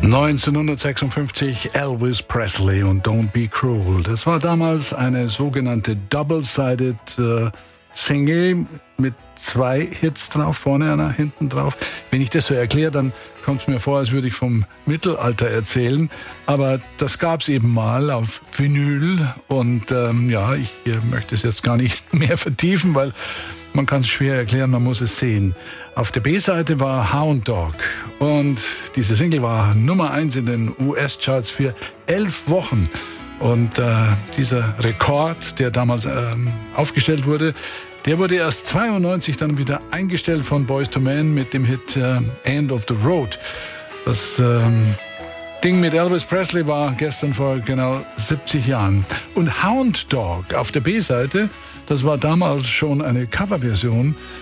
1956 Elvis Presley und Don't Be Cruel. Das war damals eine sogenannte Double-Sided Single mit 2 Hits drauf, vorne einer, hinten drauf. Wenn ich das so erkläre, dann kommt es mir vor, als würde ich vom Mittelalter erzählen. Aber das gab es eben mal auf Vinyl. Und ich möchte es jetzt gar nicht mehr vertiefen, weil man kann es schwer erklären, man muss es sehen. Auf der B-Seite war Hound Dog. Und diese Single war Nummer 1 in den US-Charts für 11 Wochen. Und dieser Rekord, der damals aufgestellt wurde, der wurde erst 92 dann wieder eingestellt von Boyz II Men mit dem Hit End of the Road. Das Ding mit Elvis Presley war gestern vor genau 70 Jahren. Und Hound Dog auf der B-Seite, das war damals schon eine Coverversion